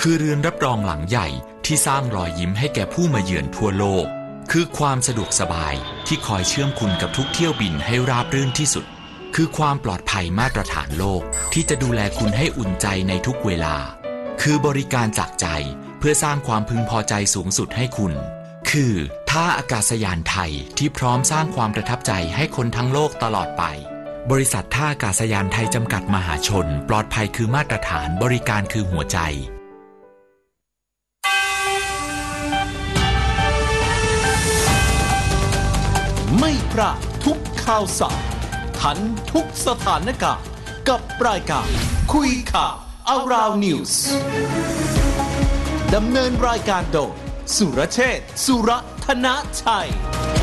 คือเรือนรับรองหลังใหญ่ที่สร้างรอยยิ้มให้แก่ผู้มาเยือนทั่วโลกคือความสะดวกสบายที่คอยเชื่อมคุณกับทุกเที่ยวบินให้ราบรื่นที่สุดคือความปลอดภัยมาตรฐานโลกที่จะดูแลคุณให้อุ่นใจในทุกเวลาคือบริการจากใจเพื่อสร้างความพึงพอใจสูงสุดให้คุณคือท่าอากาศยานไทยที่พร้อมสร้างความประทับใจให้คนทั้งโลกตลอดไปบริษัทท่าอากาศยานไทยจำกัดมหาชนปลอดภัยคือมาตรฐานบริการคือหัวใจไม่พลาดทุกข่าวสารทันทุกสถานการณ์กับรายการคุยข่าว Around News ดำเนินรายการโดยสุรเชษฐ์ สุรธนชัย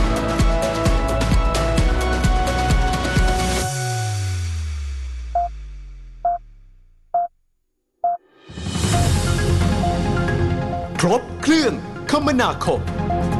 ครบเครื่องคมนาคม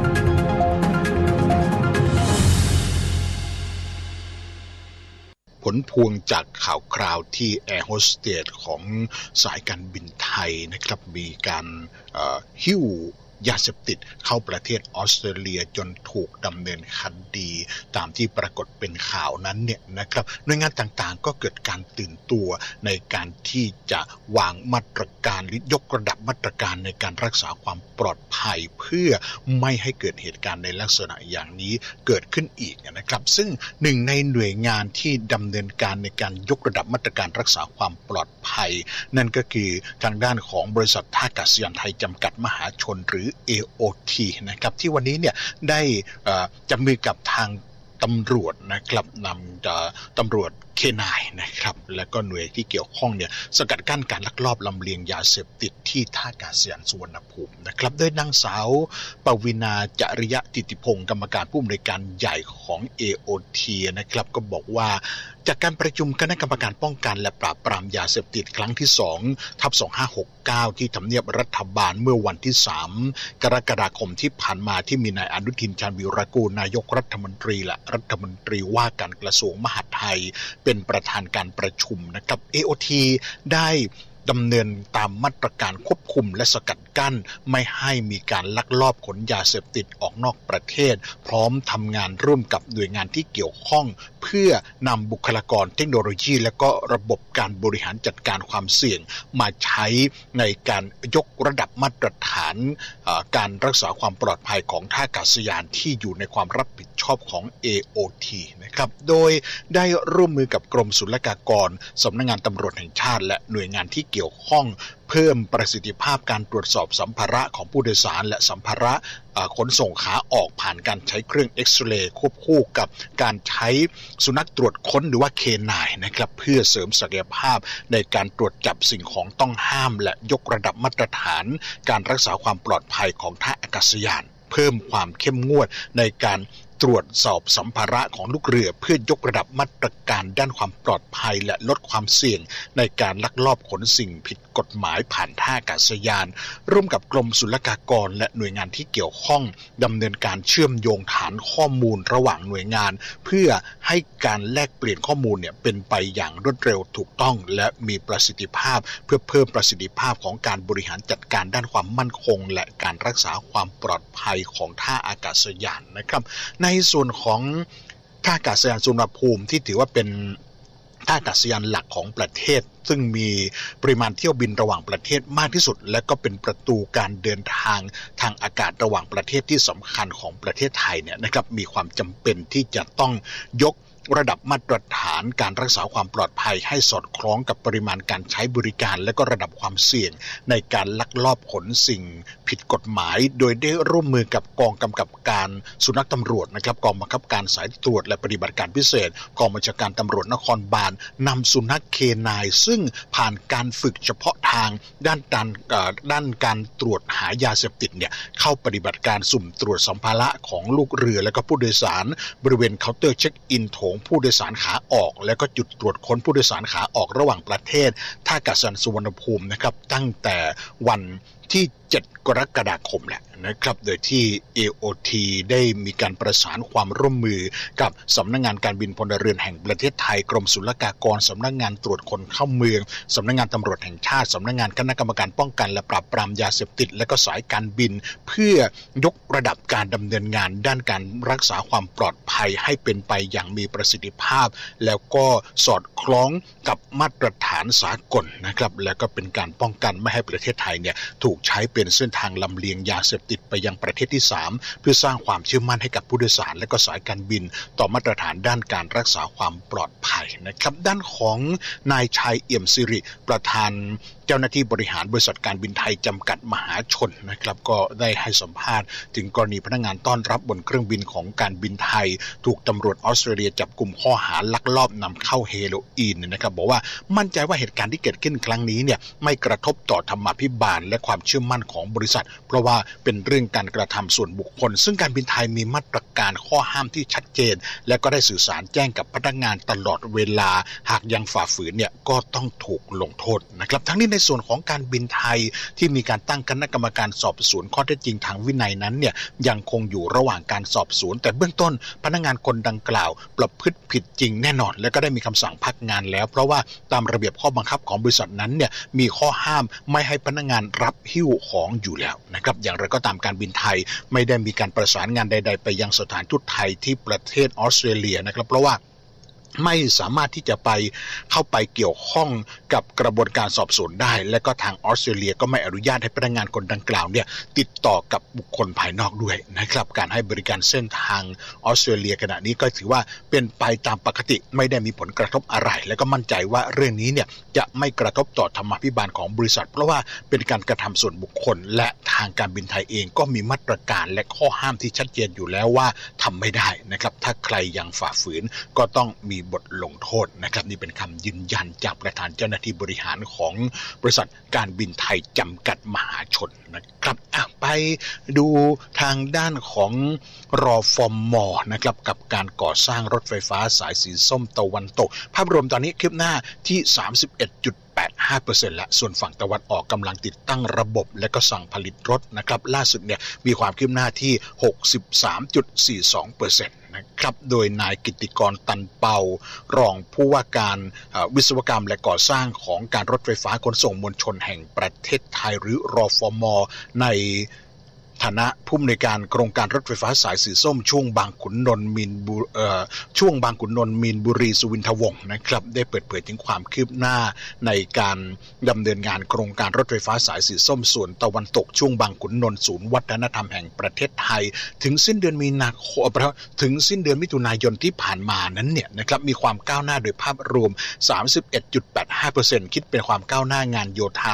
ผลพวงจากข่าวคราวที่แอร์โฮสเตสของสายการบินไทยนะครับมีการหิ้วยาเสพติดเข้าประเทศออสเตรเลียจนถูกดำเนินคดีตามที่ปรากฏเป็นข่าวนั้นเนี่ยนะครับหน่วยงานต่างๆก็เกิดการตื่นตัวในการที่จะวางมาตรการหรือยกระดับมาตรการในการรักษาความปลอดภัยเพื่อไม่ให้เกิดเหตุการณ์ในลักษณะอย่างนี้เกิดขึ้นอีกนะครับซึ่งหนึ่งในหน่วยงานที่ดำเนินการในการยกระดับมาตรการรักษาความปลอดภัยนั่นก็คือทางด้านของบริษัทท่าอากาศยานไทยจำกัดมหาชนหรือAOT นะครับที่วันนี้เนี่ยได้จับมือกับทางตำรวจนะครับนำตำรวจเคนายนะครับและก็หน่วยที่เกี่ยวข้องเนี่ยสกัดกั้นการลักลอบลำเลียงยาเสพติดที่ท่าอากาศยานสุวรรณภูมินะครับโดยนางสาวปวินาจริยะติติพงศ์กรรมการผู้อำนวยการใหญ่ของ AOT นะครับก็บอกว่าจากการประชุมคณะกรรมการป้องกันและปราบปรามยาเสพติดครั้งที่ 2/2569 ที่ทำเนียบรัฐบาลเมื่อวันที่ 3 กรกฎาคมที่ผ่านมาที่มีนายอนุทินชาญวีรกูลนายกรัฐมนตรีและรัฐมนตรีว่าการกระทรวงมหาดไทยเป็นประธานการประชุมนะครับ AOT ได้ดำเนินตามมาตรการควบคุมและสกัดกั้นไม่ให้มีการลักลอบขนยาเสพติดออกนอกประเทศพร้อมทำงานร่วมกับหน่วยงานที่เกี่ยวข้องเพื่อนำบุคลากรเทคโนโลยีและก็ระบบการบริหารจัดการความเสี่ยงมาใช้ในการยกระดับมาตรฐานการรักษาความปลอดภัยของท่าอากาศยานที่อยู่ในความรับผิดชอบของ AOT นะครับโดยได้ร่วมมือกับกรมศุลกากรสำนักงานตำรวจแห่งชาติและหน่วยงานที่เกี่ยวข้องเพิ่มประสิทธิภาพการตรวจสอบสัมภาระของผู้โดยสารและสัมภาระขนส่งขาออกผ่านการใช้เครื่องเอ็กซเรย์ควบคู่กับการใช้สุนัขตรวจค้นหรือว่าเคนายนะครับเพื่อเสริมศักยภาพในการตรวจจับสิ่งของต้องห้ามและยกระดับมาตรฐานการรักษาความปลอดภัยของท่าอากาศยานเพิ่มความเข้มงวดในการตรวจสอบสัมภาระของลูกเรือเพื่อยกระดับมาตรการด้านความปลอดภัยและลดความเสี่ยงในการลักลอบขนสิ่งผิดกฎหมายผ่านท่าอากาศยานร่วมกับกรมศุลกากรและหน่วยงานที่เกี่ยวข้องดำเนินการเชื่อมโยงฐานข้อมูลระหว่างหน่วยงานเพื่อให้การแลกเปลี่ยนข้อมูลเนี่ยเป็นไปอย่างรวดเร็วถูกต้องและมีประสิทธิภาพเพื่อเพิ่มประสิทธิภาพของการบริหารจัดการด้านความมั่นคงและการรักษาความปลอดภัยของท่าอากาศยานนะครับในส่วนของท่าอากาศยานสุวรรณภูมิที่ถือว่าเป็นท่าอากาศยานหลักของประเทศซึ่งมีปริมาณเที่ยวบินระหว่างประเทศมากที่สุดและก็เป็นประตูการเดินทางทางอากาศระหว่างประเทศที่สำคัญของประเทศไทยเนี่ยนะครับมีความจำเป็นที่จะต้องยกระดับมาตรฐานการรักษาความปลอดภัยให้สอดคล้องกับปริมาณการใช้บริการและก็ระดับความเสี่ยงในการลักลอบขนสิ่งผิดกฎหมายโดยได้ร่วมมือกับกองกำกับการสุนัขตำรวจนะครับกองบังคับการสายตรวจและปฏิบัติการพิเศษกองบัญชาการตำรวจนครบาลนำสุนัขเคนายซึ่งผ่านการฝึกเฉพาะทางด้านการตรวจหายาเสพติดเนี่ยเข้าปฏิบัติการสุ่มตรวจสัมภาระของลูกเรือและก็ผู้โดยสารบริเวณเคาน์เตอร์เช็คอินโถงผู้โดยสารขาออกและก็จุดตรวจค้นผู้โดยสารขาออกระหว่างประเทศท่าอากาศยานสุวรรณภูมินะครับตั้งแต่วันที่ 7 กรกฎาคมแหละนะครับโดยที่ AOT ได้มีการประสานความร่วมมือกับสำนักงานการบินพลเรือนแห่งประเทศไทยกรมศุลกากรสำนักงานตรวจคนเข้าเมืองสำนักงานตำรวจแห่งชาติสำนักงานคณะกรรมการป้องกันและปราบปรามยาเสพติดและก็สายการบินเพื่อยกระดับการดำเนินงานด้านการรักษาความปลอดภัยให้เป็นไปอย่างมีประสิทธิภาพแล้วก็สอดคล้องกับมาตรฐานสากลนะครับแล้วก็เป็นการป้องกันไม่ให้ประเทศไทยเนี่ยถูกใช้เป็นเส้นทางลำเลียงยาเสพติดไปยังประเทศที่3เพื่อสร้างความเชื่อมั่นให้กับผู้โดยสารและก็สายการบินต่อมาตรฐานด้านการรักษาความปลอดภัยนะครับด้านของนายชัยเอี่ยมสิริประธานเจ้าหน้าที่บริหารบริษัทการบินไทยจำกัดมหาชนนะครับก็ได้ให้สัมภาษณ์ถึงกรณีพนักงานต้อนรับบนเครื่องบินของการบินไทยถูกตำรวจออสเตรเลียจับกุมข้อหาลักลอบนำเข้าเฮโรอีนนะครับบอกว่ามั่นใจว่าเหตุการณ์ที่เกิดขึ้นครั้งนี้เนี่ยไม่กระทบต่อธรรมาภิบาลและความเชื่อมั่นของบริษัทเพราะว่าเป็นเรื่องการกระทำส่วนบุคคลซึ่งการบินไทยมีมาตรการข้อห้ามที่ชัดเจนและก็ได้สื่อสารแจ้งกับพนักงานตลอดเวลาหากยังฝ่าฝืนเนี่ยก็ต้องถูกลงโทษนะครับทั้งนี้ในส่วนของการบินไทยที่มีการตั้งคณะกรรมการสอบสวนข้อเท็จจริงทางวินัยนั้นเนี่ยยังคงอยู่ระหว่างการสอบสวนแต่เบื้องต้นพนักงานคนดังกล่าวประพฤติผิดจริงแน่นอนและก็ได้มีคำสั่งพักงานแล้วเพราะว่าตามระเบียบข้อบังคับของบริษัทนั้นเนี่ยมีข้อห้ามไม่ให้พนักงานรับหิ้วของอยู่แล้วนะครับอย่างไรก็ตามการบินไทยไม่ได้มีการประสานงานใดๆไปยังสถานทูตไทยที่ประเทศออสเตรเลียนะครับเพราะว่าไม่สามารถที่จะเข้าไปเกี่ยวข้องกับกระบวนการสอบสวนได้และก็ทางออสเตรเลียก็ไม่อนุญาตให้พนักงานคนดังกล่าวเนี่ยติดต่อกับบุคคลภายนอกด้วยนะครับการให้บริการเส้นทางออสเตรเลียขณะนี้ก็ถือว่าเป็นไปตามปกติไม่ได้มีผลกระทบอะไรและก็มั่นใจว่าเรื่องนี้เนี่ยจะไม่กระทบต่อธรรมาภิบาลของบริษัทเพราะว่าเป็นการกระทำส่วนบุคคลและทางการบินไทยเองก็มีมาตรการและข้อห้ามที่ชัดเจนอยู่แล้วว่าทำไม่ได้นะครับถ้าใครยังฝ่าฝืนก็ต้องมีบทลงโทษนะครับนี่เป็นคำยืนยันจากประธานเจ้าหน้าที่บริหารของบริษัทการบินไทยจำกัดมหาชนนะครับไปดูทางด้านของรฟม.นะครับกับการก่อสร้างรถไฟฟ้าสายสีส้มตะวันตกภาพรวมตอนนี้คืบหน้าที่ 31.85% และส่วนฝั่งตะวันออกกำลังติดตั้งระบบและก็สั่งผลิตรถนะครับล่าสุดเนี่ยมีความคืบหน้าที่ 63.42% นะครับโดยนายกิตติกรตันเปารองผู้ว่าการวิศวกรรมและก่อสร้างของการรถไฟฟ้าขนส่งมวลชนแห่งประเทศไทยหรือรฟม.ในฐานะผู้อำนวยการโครงการรถไฟฟ้าสายสีส้มช่วงบางขุนนนท์มีนบุรีสุวินทวงศ์นะครับได้เปิดเผยถึงความคืบหน้าในการดำเนินงานโครงการรถไฟฟ้าสายสีส้มส่วนตะวันตกช่วงบางขุนนนท์ศูนย์วัฒนธรรมแห่งประเทศไทยถึงสิ้นเดือนมิถุนายนที่ผ่านมานั้นเนี่ยนะครับมีความก้าวหน้าโดยภาพรวม 31.85% คิดเป็นความก้าวหน้างานโยธา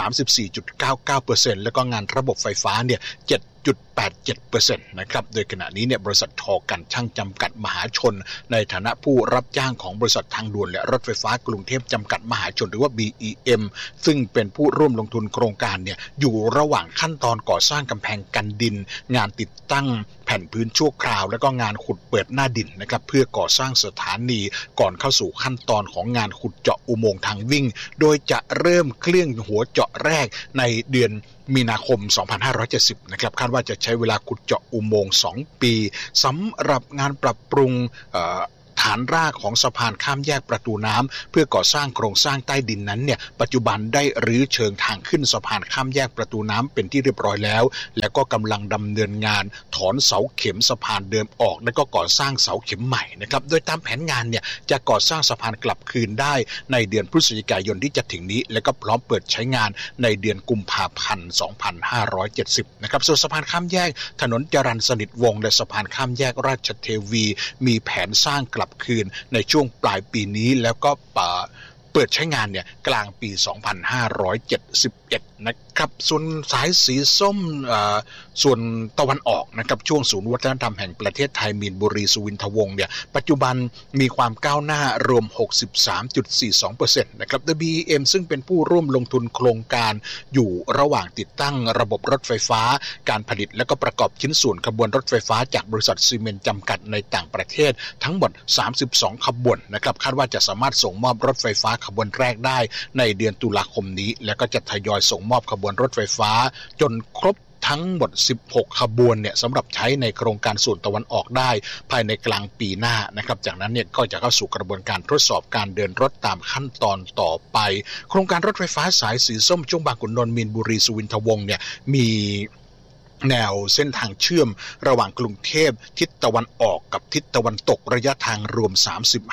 34.99% แล้วก็งานระบบไฟฟ้าเนี่ย7.87% นะครับโดยขณะนี้เนี่ยบริษัททอกันช่างจำกัดมหาชนในฐานะผู้รับจ้างของบริษัททางด่วนและรถไฟฟ้ากรุงเทพจำกัดมหาชนหรือว่า BEM ซึ่งเป็นผู้ร่วมลงทุนโครงการเนี่ยอยู่ระหว่างขั้นตอนก่อสร้างกำแพงกันดินงานติดตั้งแผ่นพื้นชั่วคราวและก็งานขุดเปิดหน้าดินนะครับเพื่อก่อสร้างสถานีก่อนเข้าสู่ขั้นตอนของงานขุดเจาะอุโมงค์ทางวิ่งโดยจะเริ่มเครื่องหัวเจาะแรกในเดือนมีนาคม 2570 นะครับคาดว่าจะใช้เวลาขุดเจาะอุโมงค์ 2 ปีสำหรับงานปรับปรุงฐานรากของสะพานข้ามแยกประตูน้ำเพื่อก่อสร้างโครงสร้างใต้ดินนั้นเนี่ยปัจจุบันได้รื้อเชิงทางขึ้นสะพานข้ามแยกประตูน้ำเป็นที่เรียบร้อยแล้วและก็กำลังดำเนินงานถอนเสาเข็มสะพานเดิมออกและก็ก่อสร้างเสาเข็มใหม่นะครับโดยตามแผนงานเนี่ยจะก่อสร้างสะพานกลับคืนได้ในเดือนพฤศจิกายนที่จะถึงนี้และก็พร้อมเปิดใช้งานในเดือนกุมภาพันธ์ 2570 นะครับส่วนสะพานข้ามแยกถนนจรัญสนิทวงศ์และสะพานข้ามแยกราชเทวีมีแผนสร้างกลับคืนในช่วงปลายปีนี้แล้วก็เปิดใช้งานเนี่ยกลางปี 2571 นะครับส่วนสายสีส้มส่วนตะวันออกนะครับช่วงศูนย์วัฒนธรรมแห่งประเทศไทยมีนบุรีสุวินทวงศ์เนี่ยปัจจุบันมีความก้าวหน้ารวม 63.42% นะครับโดย BEM ซึ่งเป็นผู้ร่วมลงทุนโครงการอยู่ระหว่างติดตั้งระบบรถไฟฟ้าการผลิตและก็ประกอบชิ้นส่วนขบวนรถไฟฟ้าจากบริษัทซีเมนต์จำกัดในต่างประเทศทั้งหมด32ขบวนนะครับคาดว่าจะสามารถส่งมอบรถไฟฟ้าขบวนแรกได้ในเดือนตุลาคมนี้แล้วก็จะทยอยส่งมอบขบวนวนรถไฟฟ้าจนครบทั้งหมด16ขบวนเนี่ยสำหรับใช้ในโครงการส่วนตะวันออกได้ภายในกลางปีหน้านะครับจากนั้นเนี่ยก็จะเข้าสู่กระบวนการทดสอบการเดินรถตามขั้นตอนต่อไปโครงการรถไฟฟ้าสายสีส้มช่วงบางขุนนนท์มีนบุรีสุวินทวงศ์เนี่ยมีแนวเส้นทางเชื่อมระหว่างกรุงเทพทิศตะวันออกกับทิศตะวันตกระยะทางรวม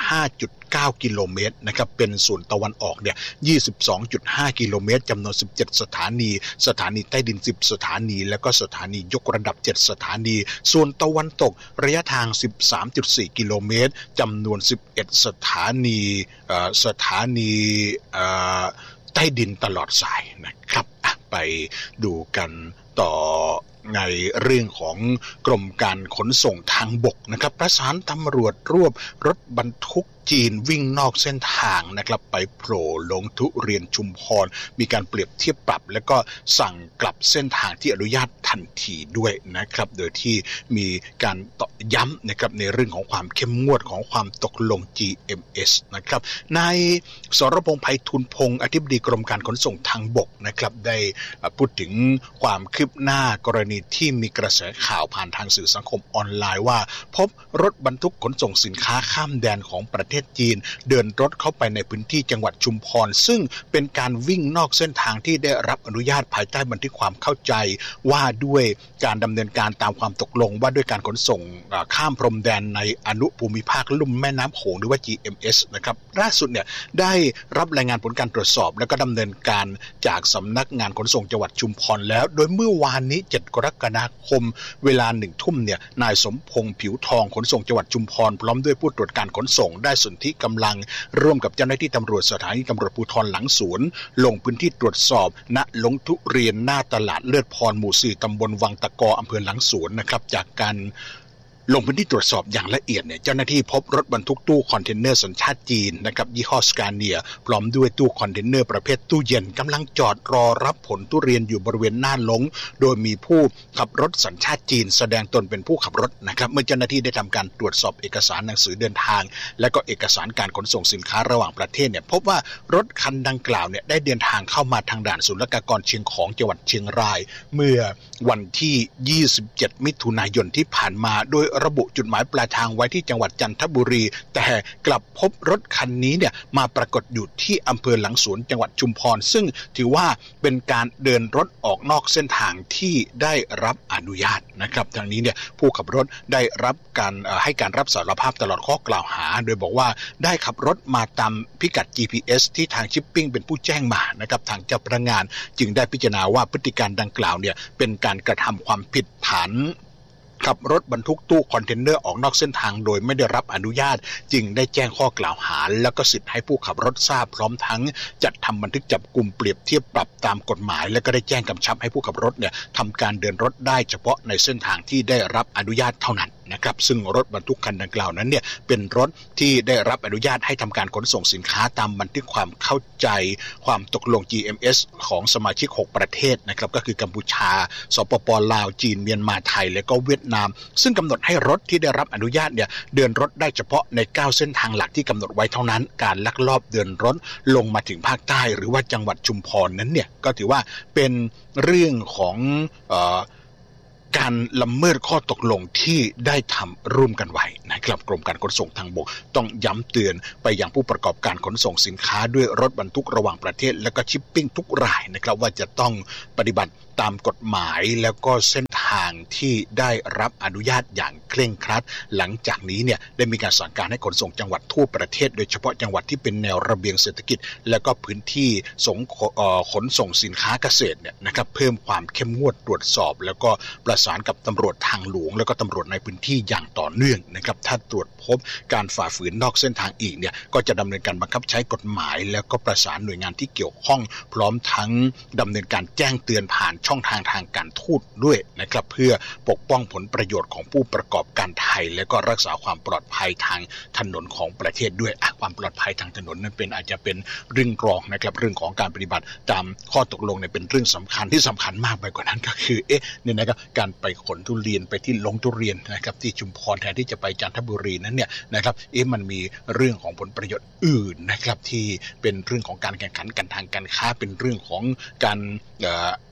35.9 กิโลเมตรนะครับเป็นส่วนตะวันออกเนี่ย 22.5 กิโลเมตรจำนวน17สถานีใต้ดิน10สถานีแล้วก็สถานียกระดับ7สถานีส่วนตะวันตกระยะทาง 13.4 กิโลเมตรจำนวน11สถานีใต้ดินตลอดสายนะครับไปดูกันต่อในเรื่องของกรมการขนส่งทางบกนะครับประสานตำรวจรวบรถบรรทุกจีนวิ่งนอกเส้นทางนะครับไปโผล่ลงทุเรียนชุมพรมีการเปรียบเทียบปรับแล้วก็สั่งกลับเส้นทางที่อนุญาตทันทีด้วยนะครับโดยที่มีการย้ำนะครับในเรื่องของความเข้มงวดของความตกลง GMS นะครับนายสรพงษ์ไพฑูรย์พงศ์อธิบดีกรมการขนส่งทางบกนะครับได้พูดถึงความคืบหน้ากรณีที่มีกระแสข่าวผ่านทางสื่อสังคมออนไลน์ว่าพบรถบรรทุกขนส่งสินค้าข้ามแดนของประเทศจีนเดินรถเข้าไปในพื้นที่จังหวัดชุมพรซึ่งเป็นการวิ่งนอกเส้นทางที่ได้รับอนุญาตภายใต้บันทึกความเข้าใจว่าด้วยการดำเนินการตามความตกลงว่าด้วยการขนส่งข้ามพรมแดนในอนุภูมิภาคลุ่มแม่น้ำโขงหรือว่า GMS นะครับล่าสุดเนี่ยได้รับรายงานผลการตรวจสอบและก็ดำเนินการจากสำนักงานขนส่งจังหวัดชุมพรแล้วโดยเมื่อวานนี้7กรกฎาคมเวลา 1 ทุ่มเนี่ยนายสมพงษ์ผิวทองขนส่งจังหวัดชุมพรพร้อมด้วยผู้ตรวจการขนส่งได้สนธิกำลังร่วมกับเจ้าหน้าที่ตำรวจสถานีตำรวจภูธรหลังสวนลงพื้นที่ตรวจสอบณลงทุเรียนหน้าตลาดเลือดพรหมู่4ตำบลวังตะกออำเภอหลังสวนนะครับจากการลงพื้นที่ตรวจสอบอย่างละเอียดเนี่ยเจ้าหน้าที่พบรถบรรทุกตู้คอนเทนเนอร์สัญชาติจีนนะครับยี่ห้อสกาเนียพร้อมด้วยตู้คอนเทนเนอร์ประเภทตู้เย็นกำลังจอดรอรับผลทุเรียนอยู่บริเวณหน้าลงโดยมีผู้ขับรถสัญชาติจีนแสดงตนเป็นผู้ขับรถนะครับเมื่อเจ้าหน้าที่ได้ทำการตรวจสอบเอกสารหนังสือเดินทางและก็เอกสารการขนส่งสินค้าระหว่างประเทศเนี่ยพบว่ารถคันดังกล่าวเนี่ยได้เดินทางเข้ามาทางด่านศุลกากรเชียงของจังหวัดเชียงรายเมื่อวันที่27มิถุนายนที่ผ่านมาโดยระบุจุดหมายปลายทางไว้ที่จังหวัดจันทบุรีแต่กลับพบรถคันนี้เนี่ยมาปรากฏอยู่ที่อำเภอหลังสวนจังหวัดชุมพรซึ่งถือว่าเป็นการเดินรถออกนอกเส้นทางที่ได้รับอนุญาตนะครับทางนี้เนี่ยผู้ขับรถได้รับการให้การรับสารภาพตลอดข้อกล่าวหาโดยบอกว่าได้ขับรถมาตามพิกัด GPS ที่ทางชิปปิ้งเป็นผู้แจ้งมานะครับทางเจ้าพนักงานจึงได้พิจารณาว่าพฤติการดังกล่าวเนี่ยเป็นการกระทำความผิดฐานขับรถบรรทุกตู้คอนเทนเนอร์ออกนอกเส้นทางโดยไม่ได้รับอนุญาตจึงได้แจ้งข้อกล่าวหาแล้วก็สิทธิ์ให้ผู้ขับรถทราบพร้อมทั้งจัดทำบันทึกจับกุมเปรียบเทียบปรับตามกฎหมายและก็ได้แจ้งกำชับให้ผู้ขับรถเนี่ยทำการเดินรถได้เฉพาะในเส้นทางที่ได้รับอนุญาตเท่านั้นนะครับซึ่งรถบรรทุกคันดังกล่าวนั้นเนี่ยเป็นรถที่ได้รับอนุญาตให้ทำการขนส่งสินค้าตามบันทึกความเข้าใจความตกลง GMS ของสมาชิก6ประเทศนะครับก็คือกัมพูชาสปป.ลาวจีนเมียนมาไทยและก็เวียดนามซึ่งกำหนดให้รถที่ได้รับอนุญาตเนี่ยเดินรถได้เฉพาะใน9เส้นทางหลักที่กำหนดไว้เท่านั้นการลักลอบเดินรถลงมาถึงภาคใต้หรือว่าจังหวัดชุมพรนั้นเนี่ยก็ถือว่าเป็นเรื่องของการละเมิดข้อตกลงที่ได้ทำร่วมกันไว้นะครับกรมการขนส่งทางบกต้องย้ำเตือนไปยังผู้ประกอบการขนส่งสินค้าด้วยรถบรรทุกระหว่างประเทศและก็ชิปปิ้งทุกรายนะครับว่าจะต้องปฏิบัติตามกฎหมายแล้วก็เส้นทางที่ได้รับอนุญาตอย่างเคร่งครัดหลังจากนี้เนี่ยได้มีการสั่งการให้ขนส่งจังหวัดทั่วประเทศโดยเฉพาะจังหวัดที่เป็นแนวระเบียงเศรษฐกิจและก็พื้นที่ขนส่งสินค้าเกษตรเนี่ยนะครับเพิ่มความเข้มงวดตรวจสอบแล้วก็ประสานกับตำรวจทางหลวงแล้วก็ตำรวจในพื้นที่อย่างต่อเนื่องนะครับถ้าตรวจพบการฝ่าฝืนนอกเส้นทางอีกเนี่ยก็จะดำเนินการบังคับใช้กฎหมายแล้วก็ประสานหน่วยงานที่เกี่ยวข้องพร้อมทั้งดำเนินการแจ้งเตือนผ่านช่องทางการทูตด้วยนะครับเพื่อปกป้องผลประโยชน์ของผู้ประกอบการไทยและก็รักษาความปลอดภัยทางถนนของประเทศด้วยความปลอดภัยทางถนนนั้นเป็นอาจจะเป็นเรื่องรองนะครับเรื่องของการปฏิบัติตามข้อตกลงเนี่ยเป็นเรื่องสำคัญที่สำคัญมากไปกว่านั้นก็คือเนี่ยนะครับการไปขนทุเรียนไปที่ลงทุเรียนนะครับที่ชุมพรแทนที่จะไปจันทบุรีนั้นเนี่ยนะครับมันมีเรื่องของผลประโยชน์อื่นนะครับที่เป็นเรื่องของการแข่งขันกันทางการค้าเป็นเรื่องของการ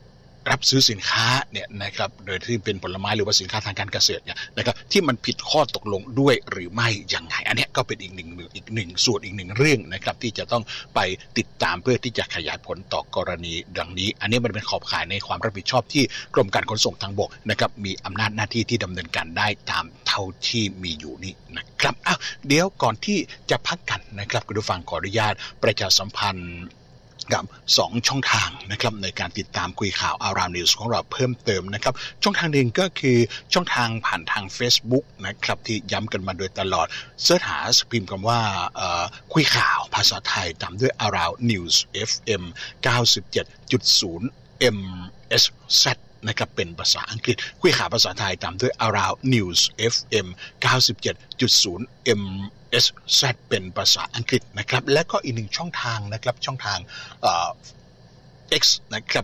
รับซื้อสินค้าเนี่ยนะครับโดยที่เป็นผลไม้หรือว่าสินค้าทางการเกษตรเนี่ยนะครับที่มันผิดข้อตกลงด้วยหรือไม่ยังไงอันนี้ก็เป็นอีกหนึ่งส่วนอีกหนึ่งเรื่องนะครับที่จะต้องไปติดตามเพื่อที่จะขยายผลต่อกรณีดังนี้อันนี้มันเป็นขอบข่ายในความรับผิดชอบที่กรมการขนส่งทางบกนะครับมีอำนาจหน้าที่ที่ดำเนินการได้ตามเท่าที่มีอยู่นี่นะครับเดี๋ยวก่อนที่จะพักกันนะครับคุณผู้ฟังขออนุญาตประชาสัมพันธ์กับ2ช่องทางนะครับในการติดตามคุยข่าว Around News ของเราเพิ่มเติมนะครับช่องทางหนึ่งก็คือช่องทางผ่านทาง Facebook นะครับที่ย้ำกันมาโดยตลอดเสิร์ชหาพิมพ์คำว่าคุยข่าวภาษาไทยตามด้วย Around News FM 97.0 MSZ นะครับเป็นภาษาอังกฤษคุยข่าวภาษาไทยตามด้วย Around News FM 97.0 MSZ เป็นภาษาอังกฤษนะครับและก็อีกหนึ่งช่องทางนะครับช่องทางX นะครับ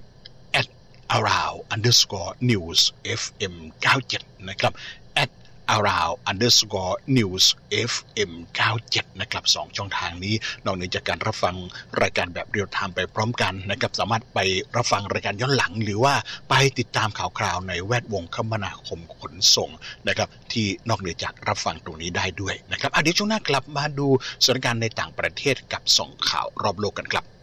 @around_news FM 97นะครับ@around_news FM 97นะครับ2ช่องทางนี้นอกจากการรับฟังรายการแบบเรียลไทม์ไปพร้อมกันนะครับสามารถไปรับฟังรายการย้อนหลังหรือว่าไปติดตามข่าวคราวในแวดวงคมนาคมขนส่งนะครับที่นอกเหนือจากรับฟังตรงนี้ได้ด้วยนะครับเดี๋ยวช่วงหน้ากลับมาดูสถานการณ์ในต่างประเทศกับส่องข่าวรอบโลกกันครับ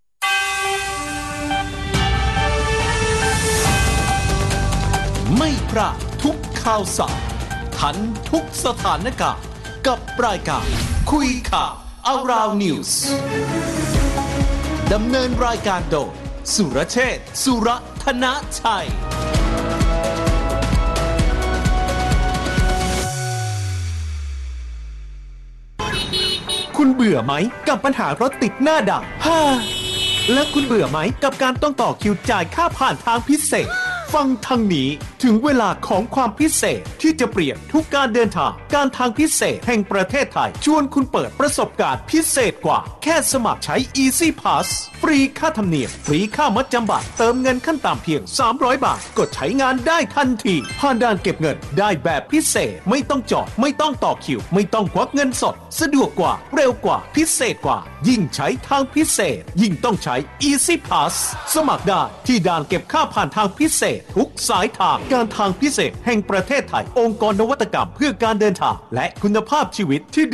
ไม่พลาดทุกข่าวสารทันทุกสถานการณ์กับรายการคุยข่าว Around News ดำเนินรายการโดยสุรเชษฐ์ สุรธนชัยคุณเบื่อไหมกับปัญหารถติดหน้าด่านและคุณเบื่อไหมกับการต้องต่อคิวจ่ายค่าผ่านทางพิเศษฟังทางนี้ถึงเวลาของความพิเศษที่จะเปลี่ยนทุกการเดินทางการทางพิเศษแห่งประเทศไทยชวนคุณเปิดประสบการณ์พิเศษกว่าแค่สมัครใช้ Easy Pass ฟรีค่าธรรมเนียมฟรีค่ามัดจำบัตรเติมเงินขั้นต่ำเพียง300 บาทกดใช้งานได้ทันทีผ่านด่านเก็บเงินได้แบบพิเศษไม่ต้องจอดไม่ต้องต่อคิวไม่ต้องควักเงินสดสะดวกกว่าเร็วกว่าพิเศษกว่ายิ่งใช้ทางพิเศษยิ่งต้องใช้ Easy Pass สมัครได้ที่ด่านเก็บค่าผ่านทางพิเศษทุกสายทางการทางพิเศษแห่งประเทศไทยองค์กรนวัตกรรมเพื่อการเดินทางและคุณภาพชีวิตที่